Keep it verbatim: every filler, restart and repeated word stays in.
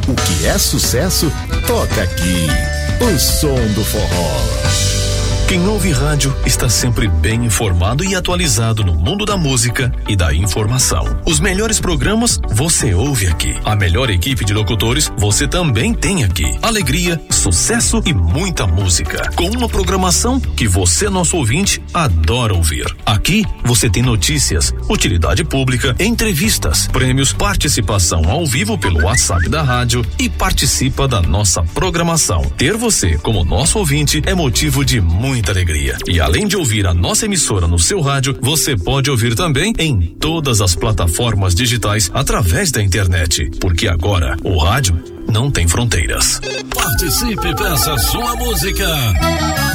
O que é sucesso, toca aqui. O som do forró. Quem ouve rádio está sempre bem informado e atualizado no mundo da música e da informação. Os melhores programas você ouve aqui. A melhor equipe de locutores você também tem aqui. Alegria, sucesso e muita música. Com uma programação que você, nosso ouvinte, adora ouvir. Aqui você tem notícias, utilidade pública, entrevistas, prêmios, participação ao vivo pelo WhatsApp da rádio e participa da nossa programação. Ter você como nosso ouvinte é motivo de muito muita alegria. E além de ouvir a nossa emissora no seu rádio, você pode ouvir também em todas as plataformas digitais através da internet, porque agora o rádio não tem fronteiras. Participe, peça sua música.